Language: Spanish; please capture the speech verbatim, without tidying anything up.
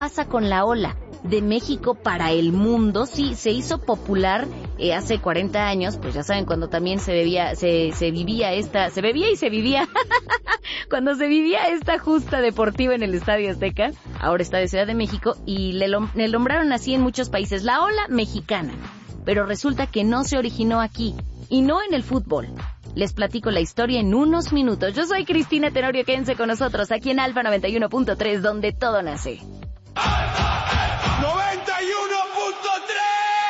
Pasa con la ola de México para el mundo? Sí, se hizo popular eh, hace cuarenta años, pues ya saben, cuando también se bebía, se, se vivía esta, se bebía y se vivía, cuando se vivía esta justa deportiva en el Estadio Azteca, ahora está de Ciudad de México, y le, le nombraron así en muchos países, la ola mexicana, pero resulta que no se originó aquí, y no en el fútbol. Les platico la historia en unos minutos. Yo soy Cristina Tenorio, quédense con nosotros aquí en Alfa noventa y uno punto tres, donde todo nace.